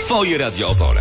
Twoje Radio Opole.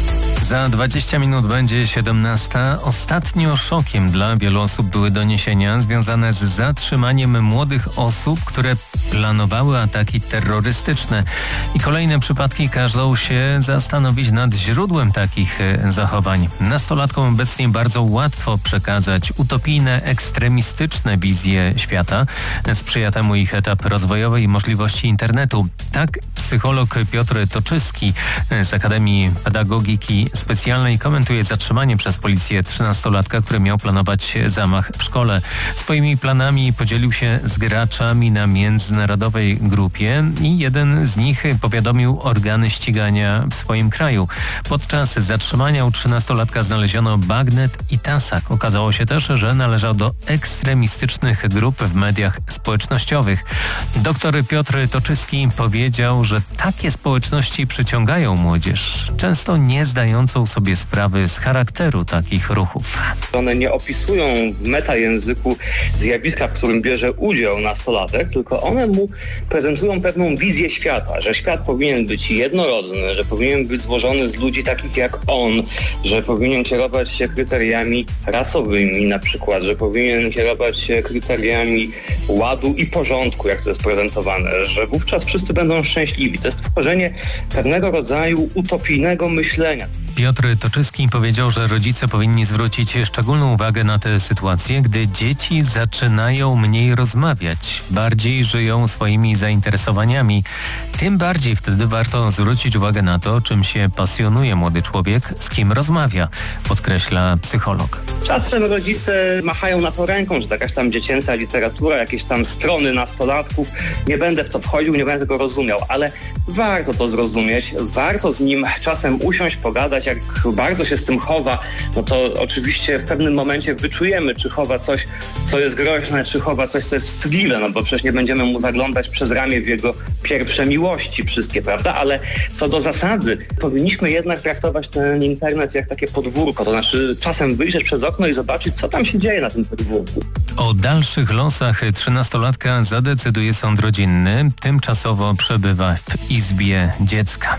Za 20 minut będzie 17. Ostatnio szokiem dla wielu osób były doniesienia związane z zatrzymaniem młodych osób, które planowały ataki terrorystyczne. I kolejne przypadki każą się zastanowić nad źródłem takich zachowań. Nastolatkom obecnie bardzo łatwo przekazać utopijne, ekstremistyczne wizje świata. Sprzyja temu ich etap rozwojowy i możliwości internetu. Tak psycholog Piotr Toczyski z Akademii Pedagogiki Specjalnej komentuje zatrzymanie przez policję 13-latka, który miał planować zamach w szkole. Swoimi planami podzielił się z graczami na międzynarodowej grupie i jeden z nich powiadomił organy ścigania w swoim kraju. Podczas zatrzymania u 13-latka znaleziono bagnet i tasak. Okazało się też, że należał do ekstremistycznych grup w mediach społecznościowych. Doktor Piotr Toczyski powiedział, że takie społeczności przyciągają młodzież, często nie zdającą sobie sprawy z charakteru takich ruchów. One nie opisują w metajęzyku zjawiska, w którym bierze udział nastolatek, tylko one mu prezentują pewną wizję świata, że świat powinien być jednorodny, że powinien być złożony z ludzi takich jak on, że powinien kierować się kryteriami rasowymi na przykład, że powinien kierować się kryteriami ładu i porządku, jak to jest prezentowane, że wówczas wszyscy będą szczęśliwi. To jest tworzenie pewnego rodzaju utopijnego myślenia. Piotr Toczyski powiedział, że rodzice powinni zwrócić szczególną uwagę na tę sytuację, gdy dzieci zaczynają mniej rozmawiać, bardziej żyją swoimi zainteresowaniami. Tym bardziej wtedy warto zwrócić uwagę na to, czym się pasjonuje młody człowiek, z kim rozmawia, podkreśla psycholog. Czasem rodzice machają na to ręką, że jakaś tam dziecięca literatura, jakieś tam strony nastolatków. Nie będę w to wchodził, nie będę tego rozumiał, ale warto to zrozumieć, warto z nim czasem usiąść, pogadać, jak bardzo się z tym chowa, no to oczywiście w pewnym momencie wyczujemy, czy chowa coś, co jest groźne, czy chowa coś, co jest wstydliwe, no bo przecież nie będziemy mu zaglądać przez ramię w jego pierwsze miłości wszystkie, prawda? Ale co do zasady, powinniśmy jednak traktować ten internet jak takie podwórko, to znaczy czasem wyjrzeć przez okno i zobaczyć, co tam się dzieje na tym podwórku. O dalszych losach 13-latka zadecyduje sąd rodzinny. Tymczasowo przebywa w izbie dziecka.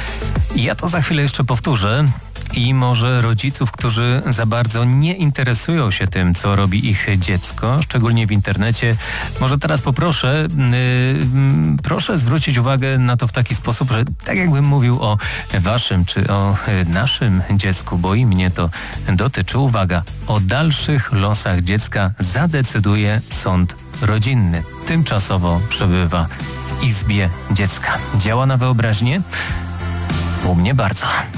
Ja to za chwilę jeszcze powtórzę. I może rodziców, którzy za bardzo nie interesują się tym, co robi ich dziecko, szczególnie w internecie, może teraz poproszę, proszę zwrócić uwagę na to w taki sposób, że tak jakbym mówił o waszym czy o naszym dziecku, bo i mnie to dotyczy. Uwaga, o dalszych losach dziecka zadecyduje sąd rodzinny. Tymczasowo przebywa w izbie dziecka. Działa na wyobraźnię? U mnie bardzo.